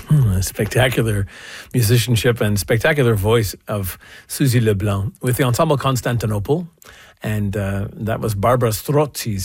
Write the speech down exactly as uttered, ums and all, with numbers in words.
Spectacular musicianship and spectacular voice of Suzy Leblanc with the ensemble Constantinople. And uh, that was Barbara Strozzi's